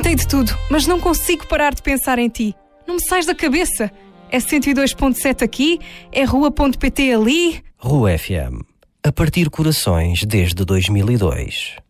Tentei de tudo, mas não consigo parar de pensar em ti. Não me sais da cabeça. É 102.7 aqui, é rua.pt ali. Rua FM. A partir corações desde 2002.